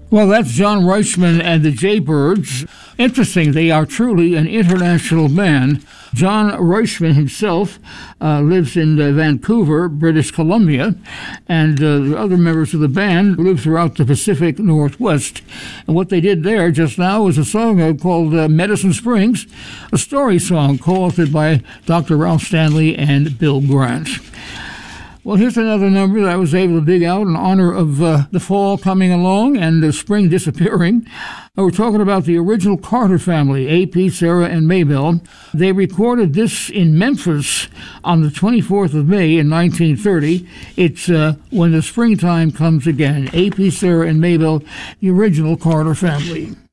Well, that's John Reichman and the Jaybirds. Interesting, they are truly an international band. John Reichman himself lives in Vancouver, British Columbia, and the other members of the band live throughout the Pacific Northwest. And what they did there just now was a song called Medicine Springs, a story song co-authored by Dr. Ralph Stanley and Bill Grant. Well, here's another number that I was able to dig out in honor of the fall coming along and the spring disappearing. We're talking about the original Carter family, A.P., Sarah, and Maybelle. They recorded this in Memphis on the 24th of May in 1930. It's When the Springtime Comes Again. A.P., Sarah, and Maybelle, the original Carter family.